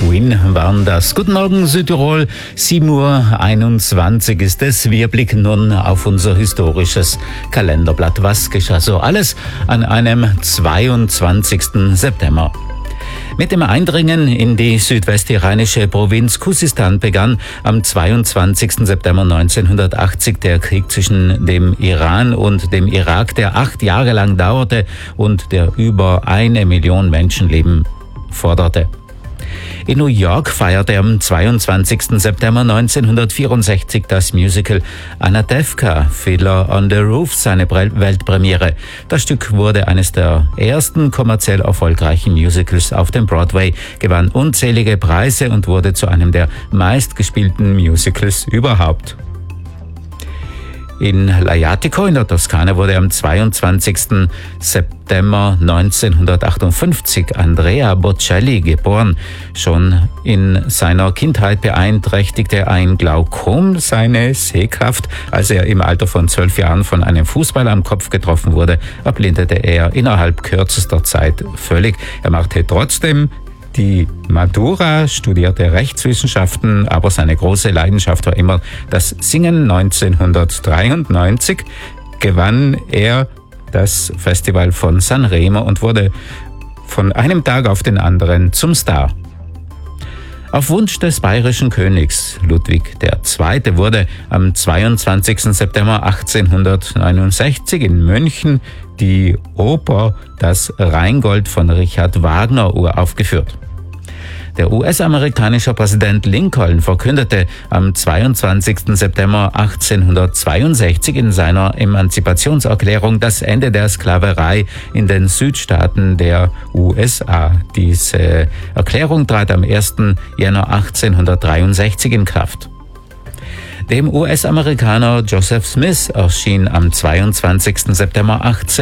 Queen waren das. Guten Morgen Südtirol, 7:21 Uhr ist es. Wir blicken nun auf unser historisches Kalenderblatt. Was geschah so alles an einem 22. September? Mit dem Eindringen in die südwestirranische Provinz Khuzestan begann am 22. September 1980 der Krieg zwischen dem Iran und dem Irak, der 8 Jahre lang dauerte und der über 1 Million Menschenleben forderte. In New York feierte am 22. September 1964 das Musical Anatevka, Fiddler on the Roof, seine Weltpremiere. Das Stück wurde eines der ersten kommerziell erfolgreichen Musicals auf dem Broadway, gewann unzählige Preise und wurde zu einem der meistgespielten Musicals überhaupt. In Lajatico in der Toskana wurde am 22. September 1958 Andrea Bocelli geboren. Schon in seiner Kindheit beeinträchtigte ein Glaukom seine Sehkraft. Als er im Alter von 12 Jahren von einem Fußball am Kopf getroffen wurde, erblindete er innerhalb kürzester Zeit völlig. Er machte trotzdem die Matura, studierte Rechtswissenschaften, aber seine große Leidenschaft war immer das Singen. 1993 gewann er das Festival von Sanremo und wurde von einem Tag auf den anderen zum Star. Auf Wunsch des bayerischen Königs Ludwig II. Wurde am 22. September 1869 in München die Oper Das Rheingold von Richard Wagner uraufgeführt. Der US-amerikanische Präsident Lincoln verkündete am 22. September 1862 in seiner Emanzipationserklärung das Ende der Sklaverei in den Südstaaten der USA. Diese Erklärung trat am 1. Januar 1863 in Kraft. Dem US-Amerikaner Joseph Smith erschien am 22. September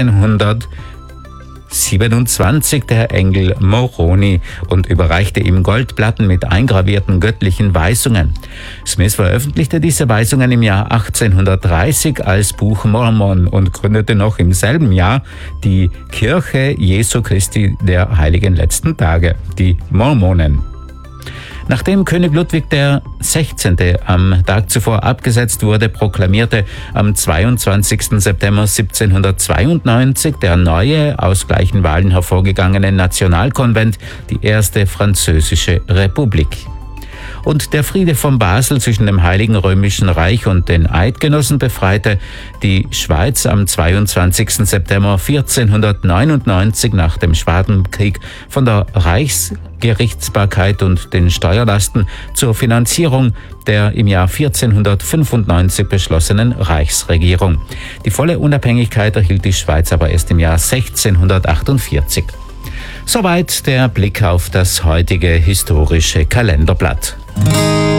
1827 der Engel Moroni und überreichte ihm Goldplatten mit eingravierten göttlichen Weisungen. Smith veröffentlichte diese Weisungen im Jahr 1830 als Buch Mormon und gründete noch im selben Jahr die Kirche Jesu Christi der Heiligen Letzten Tage, die Mormonen. Nachdem König Ludwig XVI. Am Tag zuvor abgesetzt wurde, proklamierte am 22. September 1792 der neue, aus gleichen Wahlen hervorgegangene Nationalkonvent die erste französische Republik. Und der Friede von Basel zwischen dem Heiligen Römischen Reich und den Eidgenossen befreite die Schweiz am 22. September 1499 nach dem Schwadenkrieg von der Reichsgerichtsbarkeit und den Steuerlasten zur Finanzierung der im Jahr 1495 beschlossenen Reichsregierung. Die volle Unabhängigkeit erhielt die Schweiz aber erst im Jahr 1648. Soweit der Blick auf das heutige historische Kalenderblatt.